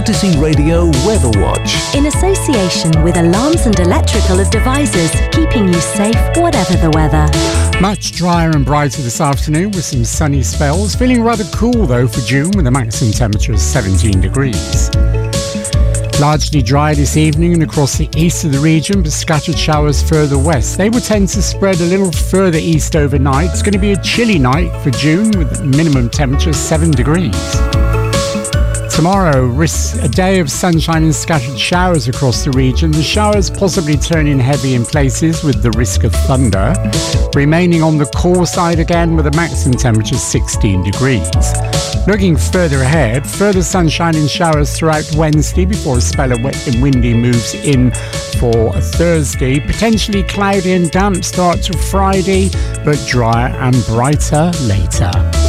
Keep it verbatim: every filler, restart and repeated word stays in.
Odyssey Radio Weather Watch. In association with Alarms and Electrical Devices, keeping you safe whatever the weather. Much drier and brighter this afternoon with some sunny spells. Feeling rather cool though for June with a maximum temperature of seventeen degrees. Largely dry this evening and across the east of the region, but scattered showers further west. They will tend to spread a little further east overnight. It's going to be a chilly night for June with a minimum temperature seven degrees. Tomorrow, risks a day of sunshine and scattered showers across the region. The showers possibly turning heavy in places with the risk of thunder. Remaining on the cool side again with a maximum temperature sixteen degrees. Looking further ahead, further sunshine and showers throughout Wednesday before a spell of wet and windy moves in for Thursday. Potentially cloudy and damp start to Friday, but drier and brighter later.